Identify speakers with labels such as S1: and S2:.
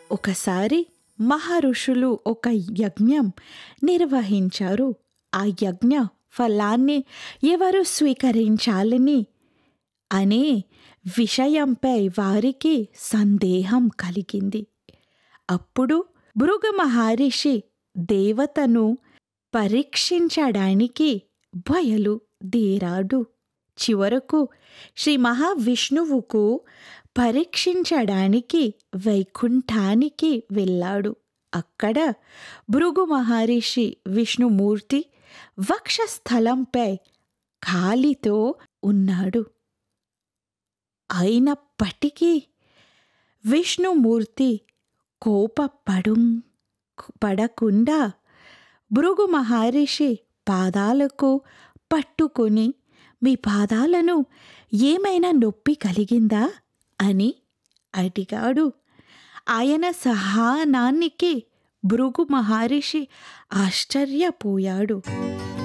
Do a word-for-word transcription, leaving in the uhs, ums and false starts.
S1: ఒకసారి మహర్షులు ఒక యజ్ఞం నిర్వహించారు. ఆ యజ్ఞ ఫలాన్ని ఎవరు స్వీకరించాలని అనే విషయంపై వారికి సందేహం కలిగింది. అప్పుడు భృగు మహర్షి దేవతను పరీక్షించడానికి బయలుదేరాడు. చివరకు శ్రీ మహావిష్ణువుకు పరీక్షించడానికి వైకుంఠానికి వెళ్ళాడు. అక్కడ భృగు మహర్షి విష్ణుమూర్తి వక్షస్థలంపై కాలితో ఉన్నాడు. అయినప్పటికీ విష్ణుమూర్తి కోపపడు పడకుండా భృగు మహర్షి పాదాలకు పట్టుకొని, మీ పాదాలను ఏమైనా నొప్పి కలిగిందా అని అడిగాడు. ఆయన సహనానికి భృగు మహర్షి ఆశ్చర్యపోయాడు.